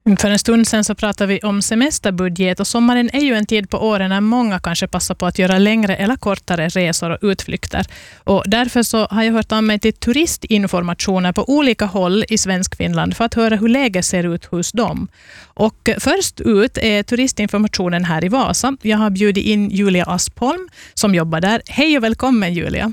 För en stund sedan så pratade vi om semesterbudget och sommaren är ju en tid på åren när många kanske passar på att göra längre eller kortare resor och utflykter. Och därför så har jag hört av mig till turistinformationer på olika håll i Svenskfinland för att höra hur läget ser ut hos dem. Och först ut är turistinformationen här i Vasa. Jag har bjudit in Julia Aspholm som jobbar där. Hej och välkommen Julia.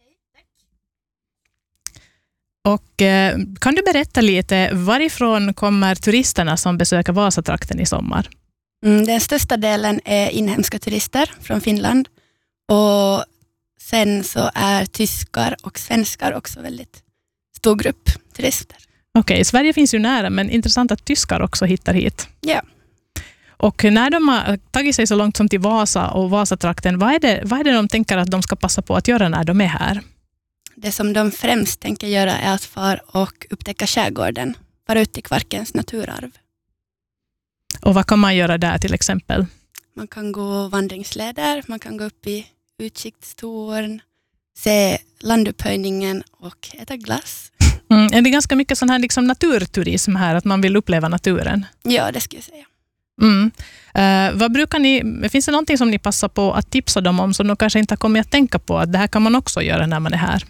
Och kan du berätta lite, varifrån kommer turisterna som besöker Vasatrakten i sommar? Den största delen är inhemska turister från Finland. Och sen så är tyskar och svenskar också väldigt stor grupp turister. Okej, Sverige finns ju nära, men intressant att tyskar också hittar hit. Ja. Och när de har tagit sig så långt som till Vasa och Vasatrakten, vad är det de tänker att de ska passa på att göra när de är här? Det som de främst tänker göra är att fara och upptäcka skärgården. Fara ut till Kvarkens naturarv. Och vad kan man göra där till exempel? Man kan gå vandringsleder, man kan gå upp i utsiktstorn, se landupphöjningen och äta glass. Är det ganska mycket sån här liksom naturturism här, att man vill uppleva naturen? Ja, det skulle jag säga. Vad brukar ni, finns det någonting som ni passar på att tipsa dem om som de kanske inte har kommit att tänka på att det här kan man också göra när man är här?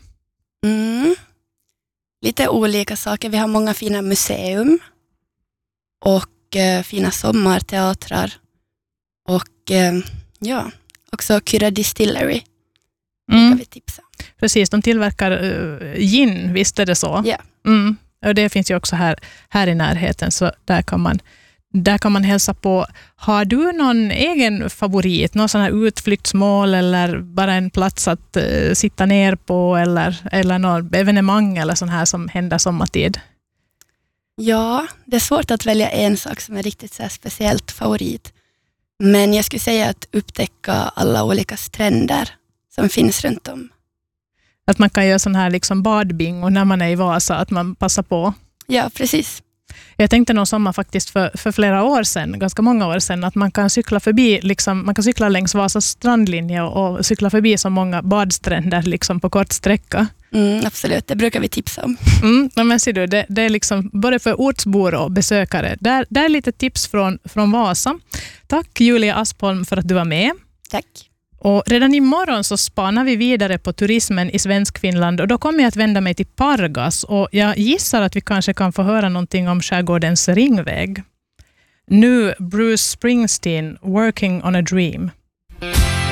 Lite olika saker. Vi har många fina museum och fina sommarteatrar och också Kyrre Distillery. Kan vi tipsa. Precis, de tillverkar gin, visst är det så? Ja. Och det finns ju också här i närheten, så där kan man hälsa på. Har du någon egen favorit? Någon sån här utflyktsmål eller bara en plats att sitta ner på eller något evenemang eller sån här som händer sommartid? Ja, det är svårt att välja en sak som är riktigt så här speciellt favorit. Men jag skulle säga att upptäcka alla olika stränder som finns runt om. Att man kan göra sån här liksom badbingo när man är i Vasa, att man passar på. Ja, precis. Jag tänkte någon sommar faktiskt för flera år sedan, ganska många år sedan, att man kan cykla förbi, liksom, man kan cykla längs Vasas strandlinje och cykla förbi så många badstränder liksom på kort sträcka. Absolut, det brukar vi tipsa om. Men ser du, det är liksom både för ortsbor och besökare. Där är lite tips från Vasa. Tack Julia Aspholm för att du var med. Tack. Och redan imorgon så spanar vi vidare på turismen i Svenskfinland och då kommer jag att vända mig till Pargas och jag gissar att vi kanske kan få höra någonting om skärgårdens ringväg. Nu Bruce Springsteen, Working on a Dream.